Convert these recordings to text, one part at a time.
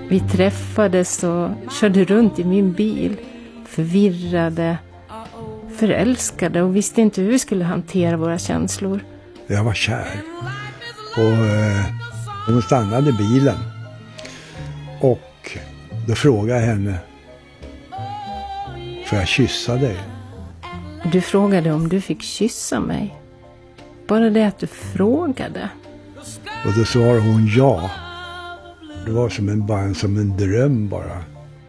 Vi träffades och körde runt i min bil, förvirrade, förälskade och visste inte hur vi skulle hantera våra känslor. Jag var kär och hon stannade bilen och då frågade jag henne, får jag kyssa dig? Du frågade om du fick kyssa mig. Bara det att du frågade. Och då svarade hon ja. Det var som en dröm bara.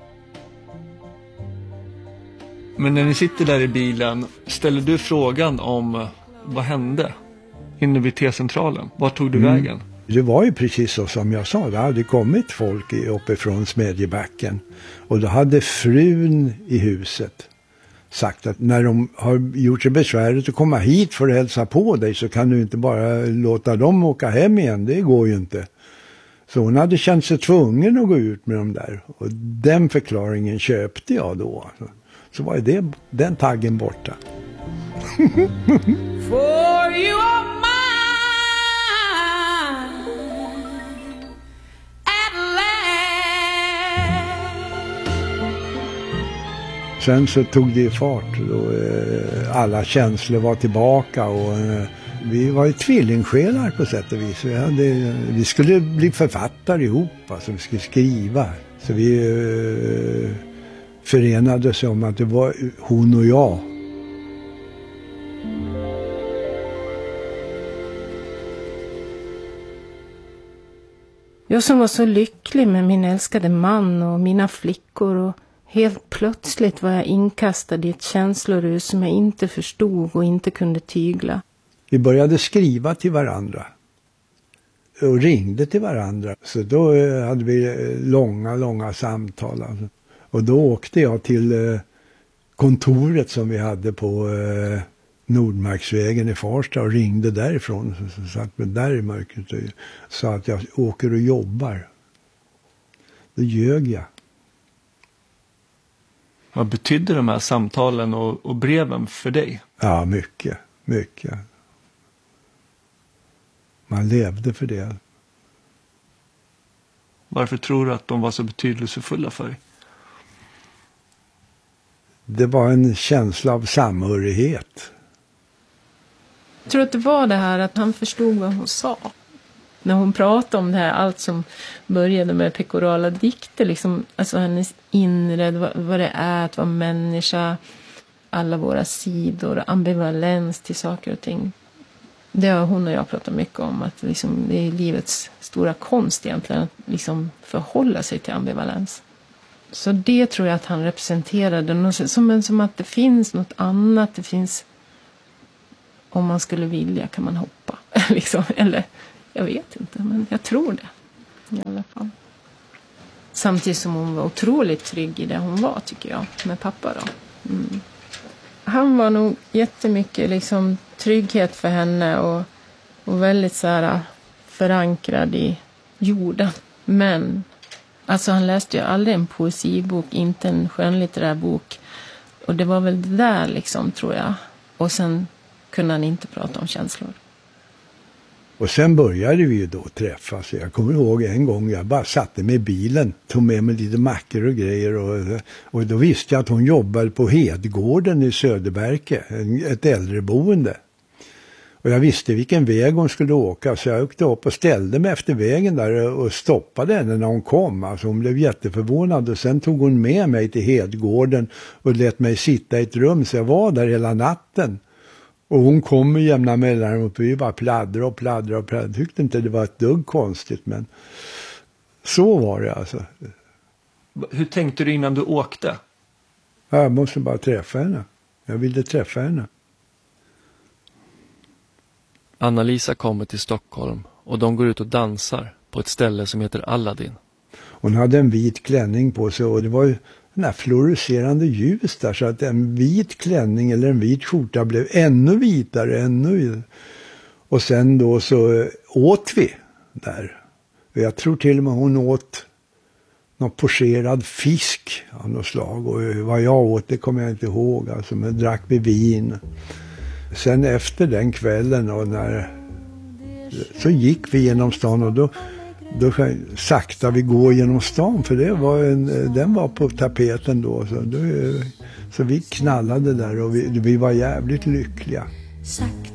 Men när ni sitter där i bilen, ställer du frågan om vad hände inne vid T-centralen? Vart tog du vägen? Det var ju precis så som jag sa. Det hade kommit folk uppifrån Smedjebacken. Och då hade frun i huset sagt att när de har gjort sig besväret att komma hit för att hälsa på dig så kan du inte bara låta dem åka hem igen. Det går ju inte. Så hon hade känt sig tvungen att gå ut med dem där. Och den förklaringen köpte jag då. Så var det den taggen borta. For you are mine at last. Sen så tog det fart. Då, alla känslor var tillbaka och vi var ju tvillingsjälar på sätt och vis. Vi skulle bli författare ihop, alltså vi skulle skriva. Så vi förenades om att det var hon och jag. Jag som var så lycklig med min älskade man och mina flickor och helt plötsligt var jag inkastad i ett känslorus som jag inte förstod och inte kunde tygla. Vi började skriva till varandra och ringde till varandra. Så då hade vi långa samtal. Alltså. Och då åkte jag till kontoret som vi hade på Nordmarksvägen i Farsta och ringde därifrån. Så satt mig där i mörkret och sa att jag åker och jobbar. Då ljög jag. Vad betydde de här samtalen och breven för dig? Ja, mycket. Man levde för det. Varför tror du att de var så betydelsefulla för dig? Det var en känsla av samhörighet. Jag tror att det var det här att han förstod vad hon sa. När hon pratade om det här, allt som började med pekorala dikter, liksom, alltså hennes inre, vad det är att vara människa, alla våra sidor, ambivalens till saker och ting. Det har hon och jag pratat mycket om, att liksom, det är livets stora konst egentligen, att liksom förhålla sig till ambivalens. Så det tror jag att han representerade, som att det finns något annat, det finns, om man skulle vilja kan man hoppa, liksom, eller jag vet inte, men jag tror det i alla fall. Samtidigt som hon var otroligt trygg i det hon var, tycker jag, med pappa då. Mm. Han var nog jättemycket liksom trygghet för henne och väldigt så här förankrad i jorden. Men alltså han läste ju aldrig en poesibok, inte en skönlitterär bok. Och det var väl det där liksom, tror jag. Och sen kunde han inte prata om känslor. Och sen började vi ju då träffas. Jag kommer ihåg en gång jag bara satte mig i bilen, tog med mig lite mackor och grejer. Och då visste jag att hon jobbade på Hedgården i Söderberke, ett äldreboende. Och jag visste vilken väg hon skulle åka, så jag åkte upp och ställde mig efter vägen där och stoppade henne när hon kom. Alltså hon blev jätteförvånad och sen tog hon med mig till Hedgården och lät mig sitta i ett rum, så jag var där hela natten. Och hon kom med jämna mellanrum och vi bara pladdrade. Tyckte inte det var ett dugg konstigt, men så var det alltså. Hur tänkte du innan du åkte? Jag måste bara träffa henne. Jag ville träffa henne. Anna-Lisa kommer till Stockholm och de går ut och dansar på ett ställe som heter Aladdin. Hon hade en vit klänning på sig och det var ju den här fluorescerande ljus där, så att en vit klänning eller en vit skjorta blev ännu vitare, Och sen då så åt vi där. Jag tror till och med hon åt någon pocherad fisk av något slag. Och vad jag åt, det kommer jag inte ihåg. Alltså, men drack vi vin. Sen efter den kvällen och så gick vi genom stan och då Då sakta vi går genom stan, för det var den var på tapeten då. Så vi knallade där och vi var jävligt lyckliga.